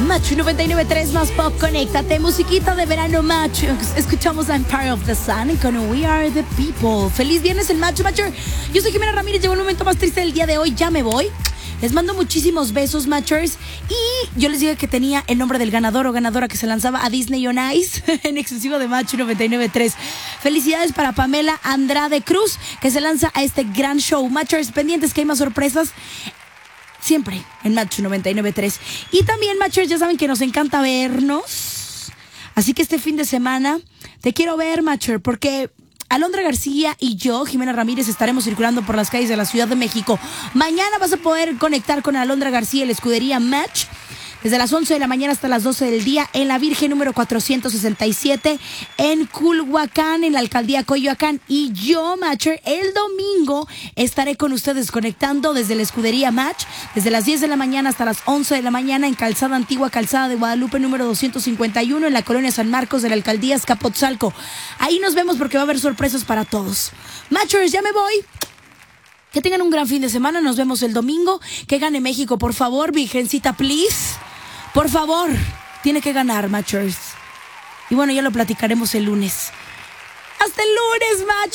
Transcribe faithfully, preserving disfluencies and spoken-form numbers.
Match noventa y nueve punto tres más pop, conéctate, musiquita de verano Match. Escuchamos Empire of the Sun con We Are the People. Feliz viernes el Match, Matcher. Yo soy Jimena Ramírez, llegó el momento más triste del día de hoy, ya me voy. Les mando muchísimos besos, Matchers. Y yo les dije que tenía el nombre del ganador o ganadora que se lanzaba a Disney on Ice en exclusivo de Match noventa y nueve punto tres. Felicidades para Pamela Andrade Cruz, que se lanza a este gran show. Matchers, pendientes que hay más sorpresas siempre en Match noventa y nueve punto tres. Y también, Matchers, ya saben que nos encanta vernos. Así que este fin de semana te quiero ver, Matcher, porque Alondra García y yo, Jimena Ramírez, estaremos circulando por las calles de la Ciudad de México. Mañana vas a poder conectar con Alondra García y la escudería Match desde las once de la mañana hasta las doce del día en la Virgen número cuatrocientos sesenta y siete en Culhuacán, en la alcaldía Coyoacán. Y yo, Matcher, el domingo estaré con ustedes conectando desde la escudería Match desde las diez de la mañana hasta las once de la mañana en Calzada Antigua, Calzada de Guadalupe número doscientos cincuenta y uno en la colonia San Marcos de la alcaldía Azcapotzalco. Ahí nos vemos porque va a haber sorpresas para todos. Matchers, ya me voy. Que tengan un gran fin de semana. Nos vemos el domingo. Que gane México, por favor, Virgencita, please. Por favor, tiene que ganar, Matchers. Y bueno, ya lo platicaremos el lunes. ¡Hasta el lunes, Matchers!